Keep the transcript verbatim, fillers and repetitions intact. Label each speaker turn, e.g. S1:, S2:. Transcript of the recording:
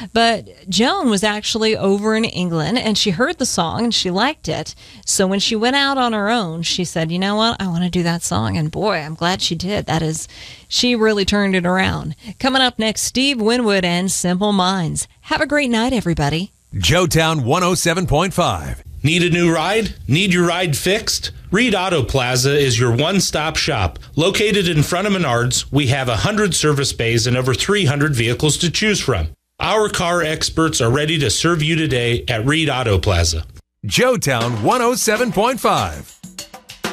S1: But Joan was actually over in England, and she heard the song and she liked it. So when she went out on her own, she said, you know what, I want to do that song. And boy, I'm glad she did. That is, she really turned it around. Coming up next, Steve Winwood and Simple Minds. Have a great night, everybody.
S2: Joetown one oh seven point five.
S3: Need a new ride? Need your ride fixed? Reed Auto Plaza is your one-stop shop. Located in front of Menards, we have one hundred service bays and over three hundred vehicles to choose from. Our car experts are ready to serve you today at Reed Auto Plaza.
S2: Joetown one oh seven point five.